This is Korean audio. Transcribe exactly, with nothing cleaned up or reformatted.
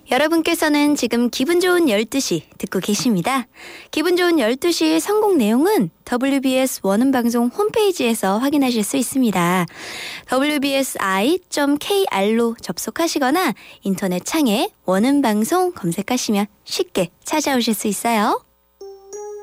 여러분께서는 지금 기분 좋은 열두 시 듣고 계십니다. 기분 좋은 열두 시의 선곡 내용은 더블유비에스 원음방송 홈페이지에서 확인하실 수 있습니다. 더블유 비 에스 아이 닷 케이알로 접속하시거나 인터넷 창에 원음방송 검색하시면 쉽게 찾아오실 수 있어요.